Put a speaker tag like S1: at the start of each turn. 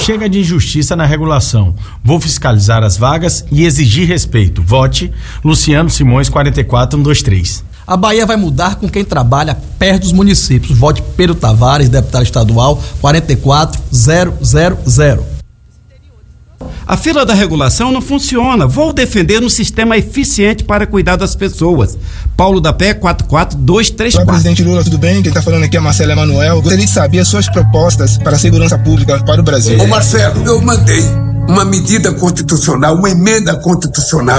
S1: Chega de injustiça na regulação. Vou fiscalizar as vagas e exigir respeito. Vote Luciano Simões 44123.
S2: A Bahia vai mudar com quem trabalha perto dos municípios. Vote Pedro Tavares, deputado estadual 44000.
S3: A fila da regulação não funciona. Vou defender um sistema eficiente para cuidar das pessoas. Paulo da Pé, 44234.
S4: Olá, presidente Lula, tudo bem? Quem está falando aqui é Marcelo Emanuel. Gostaria de saber as suas propostas para a segurança pública para o Brasil.
S5: Ô Marcelo, eu mandei uma medida constitucional, uma emenda constitucional